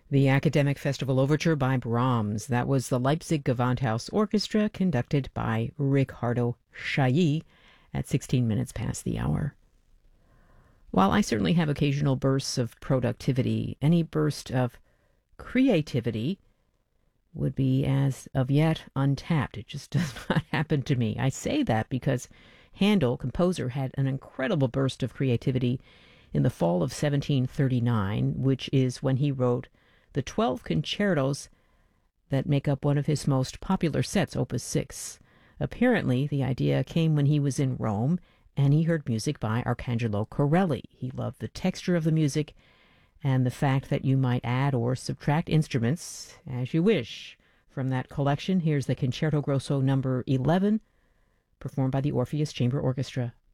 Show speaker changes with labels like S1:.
S1: The Academic Festival Overture by Brahms. That was the Leipzig Gewandhaus Orchestra, conducted by Riccardo Chailly at 16 minutes past the hour. While I certainly have occasional bursts of productivity, any burst of creativity would be as of yet untapped. It just does not happen to me. I say that because Handel, composer, had an incredible burst of creativity in the fall of 1739, which is when he wrote the 12 concertos that make up one of his most popular sets, Opus 6. Apparently, the idea came when he was in Rome and he heard music by Arcangelo Corelli. He loved the texture of the music and the fact that you might add or subtract instruments as you wish. From that collection, here's the Concerto Grosso number 11, performed by the Orpheus Chamber Orchestra